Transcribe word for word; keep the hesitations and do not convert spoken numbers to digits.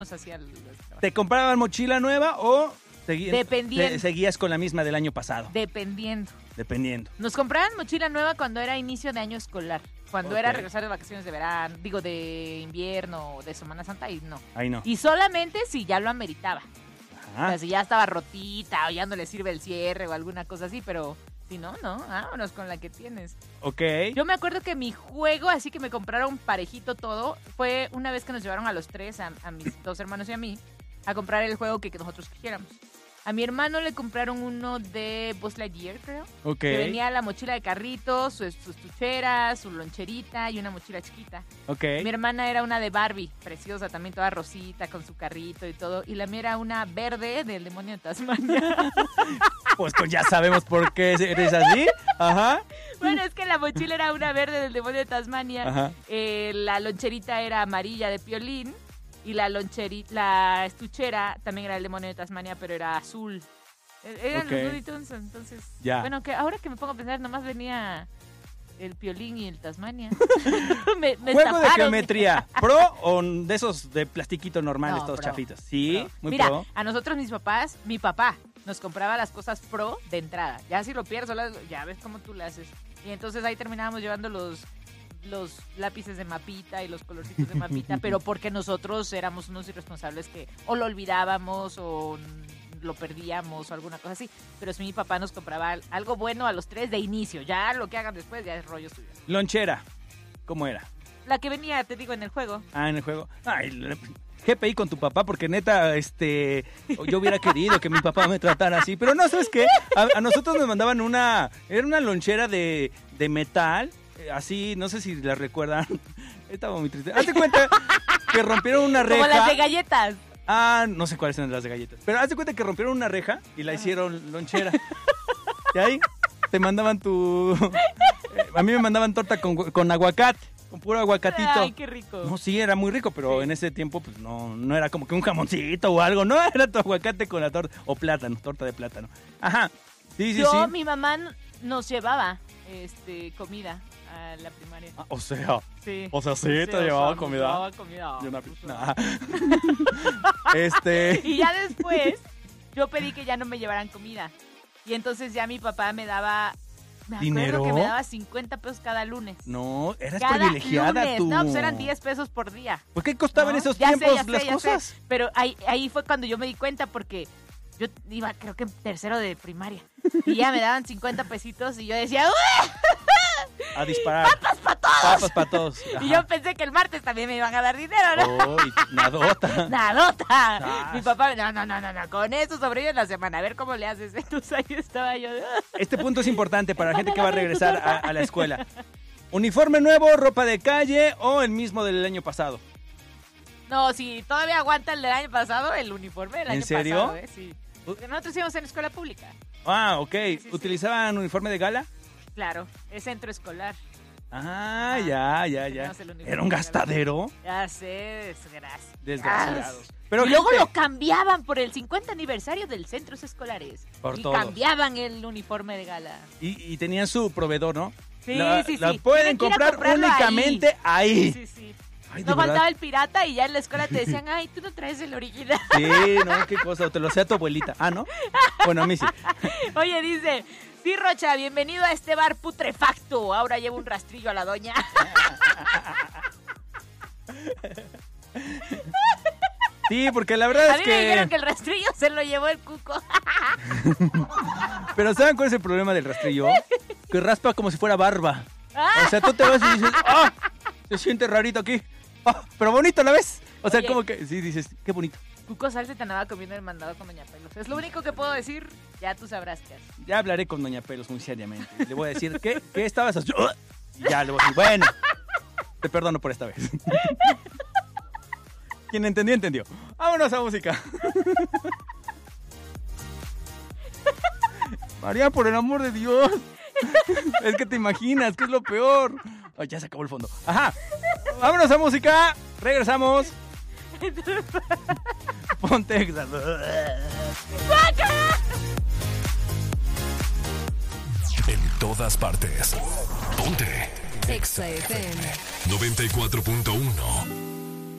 Hacia el... ¿Te compraban mochila nueva o seguías, Dependiendo. te, seguías con la misma del año pasado? Dependiendo. Dependiendo. Nos compraban mochila nueva cuando era inicio de año escolar. Cuando Ok. era regresar de vacaciones de verano, digo, de invierno o de Semana Santa, y no. Ahí no. Y solamente si ya lo ameritaba. O Ajá. sea, si ya estaba rotita o ya no le sirve el cierre o alguna cosa así, pero si no, no, vámonos con la que tienes. Ok. Yo me acuerdo que mi juego, así que me compraron parejito todo, fue una vez que nos llevaron a los tres, a, a mis dos hermanos y a mí, a comprar el juego que nosotros quisiéramos. A mi hermano le compraron uno de Buzz Lightyear, creo. Ok. Que venía la mochila de carritos, sus, sus tucheras, su loncherita y una mochila chiquita. Ok. Mi hermana era una de Barbie, preciosa, también toda rosita, con su carrito y todo. Y la mía era una verde del demonio de Tasmania. Pues, pues ya sabemos por qué eres así. Ajá. Bueno, es que la mochila era una verde del demonio de Tasmania. Ajá. Eh, la loncherita era amarilla de Piolín. Y la loncheri, la estuchera también era el demonio de Tasmania, pero era azul. E- Eran Ok. los Looney Tunes, entonces... Ya. Bueno, que ahora que me pongo a pensar, nomás venía el Piolín y el Tasmania. me, me Juego de estafaron. geometría. ¿Pro o de esos de plastiquito normales, No, todos pro, chafitos? Sí, Pro. muy Mira, pro. a nosotros mis papás, mi papá nos compraba las cosas pro de entrada. Ya si lo pierdes, solo- ya ves cómo tú le haces. Y entonces ahí terminábamos llevando los los lápices de mapita y los colorcitos de mapita, pero porque nosotros éramos unos irresponsables que o lo olvidábamos o lo perdíamos o alguna cosa así. Pero si mi papá nos compraba algo bueno a los tres de inicio, ya lo que hagan después ya es rollo suyo. Lonchera. ¿Cómo era? La que venía, te digo, en el juego. Ah, en el juego. Ay, le- G P I con tu papá, porque neta, este, yo hubiera querido que mi papá me tratara así, pero no, ¿sabes qué? A, a nosotros nos mandaban una, era una lonchera de, de metal, eh, así, no sé si la recuerdan, estaba muy triste. Hazte cuenta que rompieron una reja. Como las de galletas. Ah, no sé cuáles eran las de galletas, pero hazte cuenta que rompieron una reja y la hicieron lonchera. Y ahí te mandaban tu, eh, a mí me mandaban torta con, con aguacate. Con puro aguacatito. Ay, qué rico. No, sí, era muy rico, pero Sí. en ese tiempo pues no, no era como que un jamoncito o algo, no, era tu aguacate con la torta, o plátano, torta de plátano. Ajá, sí, sí, Yo, sí. mi mamá n- nos llevaba este comida a la primaria. Ah, o sea, Sí. o sea, sí, Sí, te o llevaba sea, nos comida. llevaba comida. Y una- O sea. nah. Este, Y ya después, yo pedí que ya no me llevaran comida. Y entonces ya mi papá me daba... Me acuerdo ¿Dinero? que me daba cincuenta pesos cada lunes. no, eras Cada privilegiada lunes. tú. No, pues eran diez pesos por día. ¿Por qué costaban ¿no? esos Ya sé, tiempos ya sé, las ya sé. cosas? Pero ahí, ahí fue cuando yo me di cuenta porque yo iba, creo que en tercero de primaria. Y ya me daban cincuenta pesitos y yo decía, ¡uy! A disparar. ¡Papas para todos! Papas para todos. Y yo pensé que el martes también me iban a dar dinero, ¿no? Uy, nadota. ¡Nadota! Ah. Mi papá, no, no, no, no, no, con eso sobrevive la semana, a ver cómo le haces. Entonces ahí estaba yo. Este punto es importante para la gente que va a regresar a, a la escuela. ¿Uniforme nuevo, ropa de calle o el mismo del año pasado? No, si todavía aguanta el del año pasado, el uniforme del ¿En año serio? pasado, ¿eh? Sí. Porque nosotros íbamos en escuela pública. Ah, ok. sí. ¿Utilizaban uniforme de gala? Claro, es centro escolar. Ah, ya, ya, ya. Teníamos el uniforme ¿Era un de gastadero? Ya sé, desgracia. Desgraciados. Ah, Pero y luego gente- lo cambiaban por el cincuenta aniversario del centros escolares. Por y todos. cambiaban el uniforme de gala. Y, y tenían su proveedor, ¿no? Sí, la, sí, la sí. pueden Tienen que ir a comprar comprarlo únicamente ahí. Sí, sí. Ay, de No verdad. faltaba el pirata y ya en la escuela te decían, ay, tú no traes el original. Sí, no, qué cosa. O te lo hacía tu abuelita. Ah, ¿no? Bueno, a mí sí. Oye, dice, sí, Rocha, bienvenido a este bar putrefacto. Ahora llevo un rastrillo a la doña. Sí, porque la verdad A es mí me dijeron que... que el rastrillo se lo llevó el cuco. Pero ¿saben cuál es el problema del rastrillo? Que raspa como si fuera barba. Ah. O sea, tú te vas y dices, ¡ah! Se siente rarito aquí. ¡Ah! Pero bonito a la vez. O sea, Oye. como que, sí, dices, qué bonito. Cuco Salsa te andaba comiendo el mandado con Doña Pelos. Es lo único que puedo decir, ya tú sabrás qué hacer. Ya hablaré con Doña Pelos muy seriamente. Le voy a decir, ¿qué, qué estabas haciendo? Y ya le voy a decir, bueno, te perdono por esta vez. Quien entendió, entendió. Vámonos a música. María, por el amor de Dios. Es que te imaginas, que es lo peor. Ay, ya se acabó el fondo. Ajá. Vámonos a música. Regresamos. Ponte Exa. En todas partes. Ponte. Exa F M. noventa y cuatro punto uno.